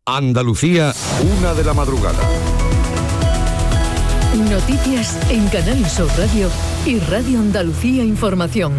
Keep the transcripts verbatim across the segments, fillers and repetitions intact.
Andalucía, una de la madrugada. Noticias en Canal Sur Radio y Radio Andalucía Información.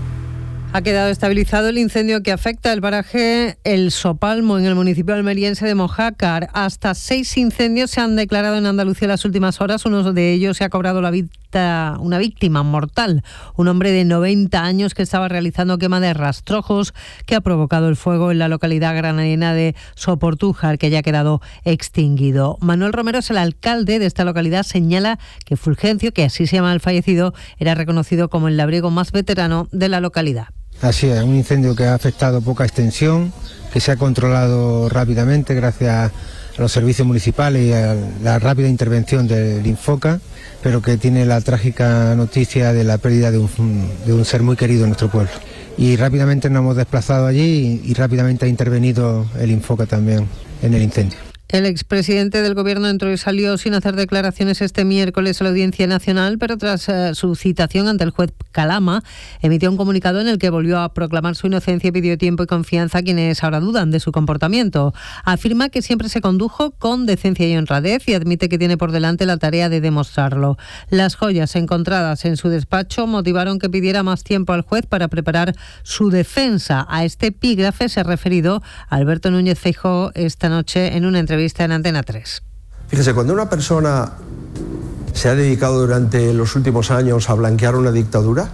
Ha quedado estabilizado el incendio que afecta el paraje El Sopalmo en el municipio almeriense de Mojácar. Hasta seis incendios se han declarado en Andalucía en las últimas horas. Uno de ellos se ha cobrado la vida, una víctima mortal, un hombre de noventa años que estaba realizando quema de rastrojos que ha provocado el fuego en la localidad granadina de Soportújar, que ya ha quedado extinguido. Manuel Romero es el alcalde de esta localidad. Señala que Fulgencio, que así se llama el fallecido, era reconocido como el labriego más veterano de la localidad. Así es, un incendio que ha afectado poca extensión, que se ha controlado rápidamente gracias a los servicios municipales y a la rápida intervención del Infoca, pero que tiene la trágica noticia de la pérdida de un, de un ser muy querido en nuestro pueblo. Y rápidamente nos hemos desplazado allí y, y rápidamente ha intervenido el Infoca también en el incendio. El expresidente del Gobierno entró y salió sin hacer declaraciones este miércoles a la Audiencia Nacional, pero tras uh, su citación ante el juez Calama, emitió un comunicado en el que volvió a proclamar su inocencia y pidió tiempo y confianza a quienes ahora dudan de su comportamiento. Afirma que siempre se condujo con decencia y honradez y admite que tiene por delante la tarea de demostrarlo. Las joyas encontradas en su despacho motivaron que pidiera más tiempo al juez para preparar su defensa. A este epígrafe se ha referido Alberto Núñez Feijóo esta noche en una entrevista en Antena tres. Fíjese, cuando una persona se ha dedicado durante los últimos años a blanquear una dictadura,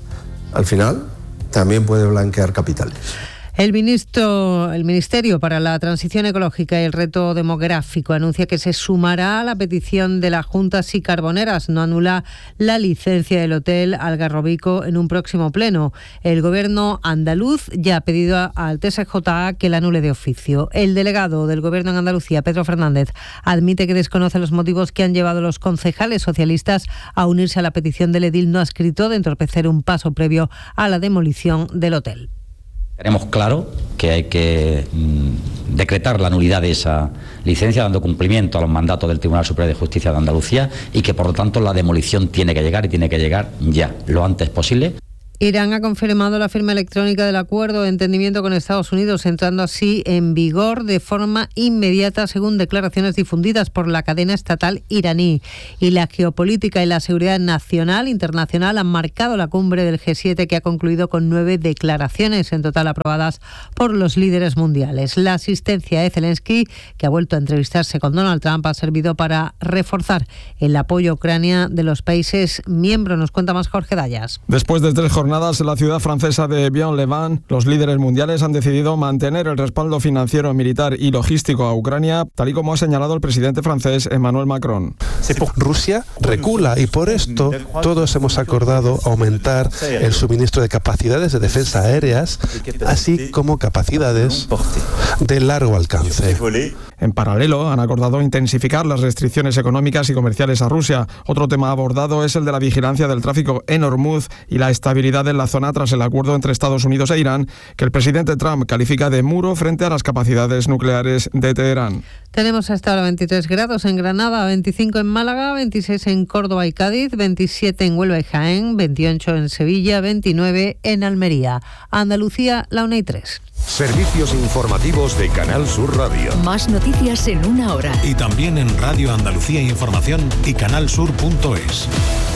al final también puede blanquear capitales. El ministro, el Ministerio para la Transición Ecológica y el Reto Demográfico anuncia que se sumará a la petición de la Junta si Carboneras no anula la licencia del hotel Algarrobico en un próximo pleno. El Gobierno andaluz ya ha pedido al T S J A que la anule de oficio. El delegado del Gobierno en Andalucía, Pedro Fernández, admite que desconoce los motivos que han llevado a los concejales socialistas a unirse a la petición del edil no adscrito de entorpecer un paso previo a la demolición del hotel. Tenemos claro que hay que mmm, decretar la nulidad de esa licencia, dando cumplimiento a los mandatos del Tribunal Superior de Justicia de Andalucía, y que por lo tanto la demolición tiene que llegar y tiene que llegar ya, lo antes posible. Irán ha confirmado la firma electrónica del acuerdo de entendimiento con Estados Unidos, entrando así en vigor de forma inmediata, según declaraciones difundidas por la cadena estatal iraní. Y la geopolítica y la seguridad nacional internacional han marcado la cumbre del G siete, que ha concluido con nueve declaraciones en total aprobadas por los líderes mundiales. La asistencia de Zelensky, que ha vuelto a entrevistarse con Donald Trump, ha servido para reforzar el apoyo a Ucrania de los países miembros. Nos cuenta más Jorge Dayas. Después de tres jornadas en la ciudad francesa de Bion-le-Vin, los líderes mundiales han decidido mantener el respaldo financiero, militar y logístico a Ucrania, tal y como ha señalado el presidente francés Emmanuel Macron. Rusia recula y por esto todos hemos acordado aumentar el suministro de capacidades de defensa aéreas, así como capacidades de largo alcance. En paralelo, han acordado intensificar las restricciones económicas y comerciales a Rusia. Otro tema abordado es el de la vigilancia del tráfico en Hormuz y la estabilidad en la zona tras el acuerdo entre Estados Unidos e Irán, que el presidente Trump califica de muro frente a las capacidades nucleares de Teherán. Tenemos hasta ahora veintitrés grados en Granada, veinticinco en Málaga, veintiséis en Córdoba y Cádiz, veintisiete en Huelva y Jaén, veintiocho en Sevilla, veintinueve en Almería. Andalucía, la una y tres. Servicios informativos de Canal Sur Radio. Más noticias en una hora. Y también en Radio Andalucía Información y canalsur punto es.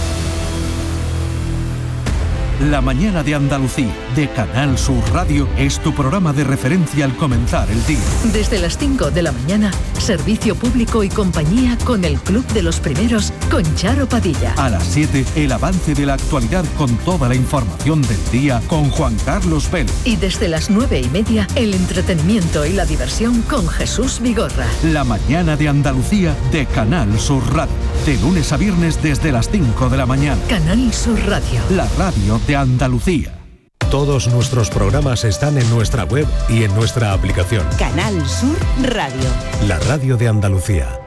La mañana de Andalucía, de Canal Sur Radio, es tu programa de referencia al comenzar el día. Desde las cinco de la mañana, servicio público y compañía con el Club de los Primeros, con Charo Padilla. A las siete, el avance de la actualidad con toda la información del día con Juan Carlos Vélez. Y desde las nueve y media, el entretenimiento y la diversión con Jesús Vigorra. La mañana de Andalucía, de Canal Sur Radio. De lunes a viernes desde las cinco de la mañana. Canal Sur Radio. La radio de Andalucía. Todos nuestros programas están en nuestra web y en nuestra aplicación. Canal Sur Radio. La radio de Andalucía.